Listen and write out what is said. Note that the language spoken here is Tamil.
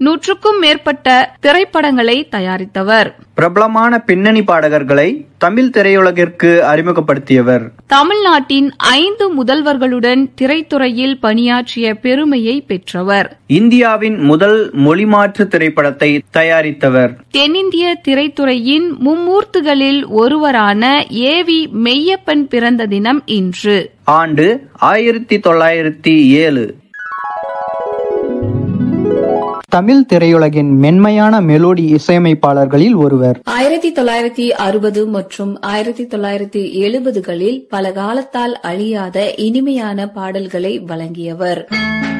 100க்கும் மேற்பட்ட திரைப்படங்களை தயாரித்தவர். பிரபலமான பின்னணி பாடகர்களை தமிழ் திரையுலகிற்கு அறிமுகப்படுத்தியவர். தமிழ்நாட்டின் 5 முதல்வர்களுடன் திரைத்துறையில் பணியாற்றிய பெருமையை பெற்றவர். இந்தியாவின் முதல் மொழிமாற்று திரைப்படத்தை தயாரித்தவர். தென்னிந்திய திரைத்துறையின் மும்மூர்த்திகளில் ஒருவரான ஏவி மெய்யப்பன் பிறந்த தினம் இன்று. ஆண்டு 1907. தமிழ் திரையுலகின் மென்மையான மெலோடி இசையமைப்பாளர்களில் ஒருவர். 1960 மற்றும் 1970களில் பல காலத்தால் அழியாத இனிமையான பாடல்களை வழங்கியவர்.